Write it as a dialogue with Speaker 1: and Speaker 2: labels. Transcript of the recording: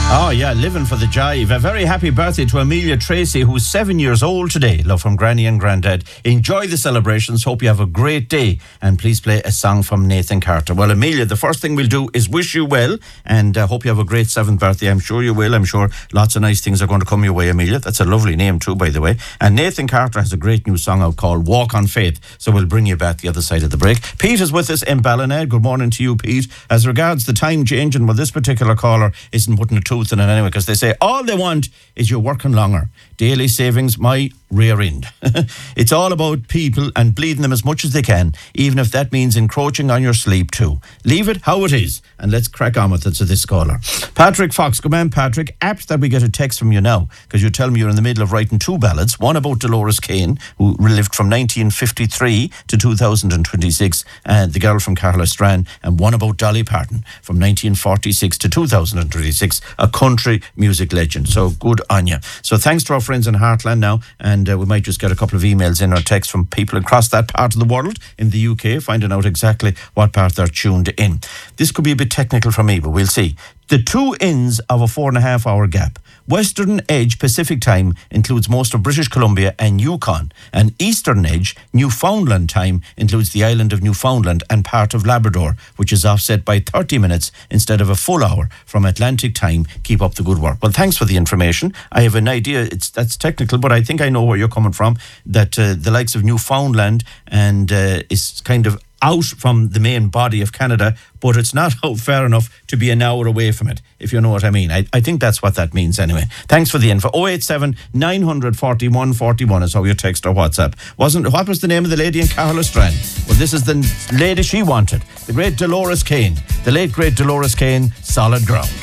Speaker 1: Oh, yeah, living for the jive. A very happy birthday to Amelia Tracy, who's 7 years old today. Love from Granny and Grandad. Enjoy the celebrations. Hope you have a great day. And please play a song from Nathan Carter. Well, Amelia, the first thing we'll do is wish you well and hope you have a great 7th birthday. I'm sure you will. I'm sure lots of nice things are going to come your way, Amelia. That's a lovely name too, by the way. And Nathan Carter has a great new song out called Walk on Faith. So we'll bring you back the other side of the break. Pete is with us in Ballina. Good morning to you, Pete. As regards the time changing, well, this particular caller isn't putting a tooth in it anyway, because they say all they want is you're working longer. Daily savings, my rear end. It's all about people and bleeding them as much as they can, even if that means encroaching on your sleep too. Leave it how it is, and let's crack on with it to this caller. Patrick Fox, come on, Patrick. Apt that we get a text from you now, because you tell me you're in the middle of writing 2 ballads, one about Dolores Kane, who lived from 1953 to 2026, and the girl from Carla Strand, and one about Dolly Parton from 1946 to 2026, a country music legend. So good on you. So thanks to our friends in Heartland now, and we might just get a couple of emails in or texts from people across that part of the world in the UK, finding out exactly what part they're tuned in. This could be a bit technical for me, but we'll see. The 2 ends of a 4.5 hour gap. Western Edge Pacific Time includes most of British Columbia and Yukon, and Eastern Edge Newfoundland Time includes the island of Newfoundland and part of Labrador, which is offset by 30 minutes instead of a full hour from Atlantic Time. Keep up the good work. Well, thanks for the information. I have an idea, that's technical, but I think I know where you're coming from, that the likes of Newfoundland and is kind of out from the main body of Canada, but it's not out far enough to be an hour away from it, if you know what I mean. I think that's what that means anyway. Thanks for the info. 087 941 41 is how you text or WhatsApp. What was the name of the lady in Carla Strand? Well, this is the lady she wanted. The great Dolores Kane. The late great Dolores Kane, Solid Ground.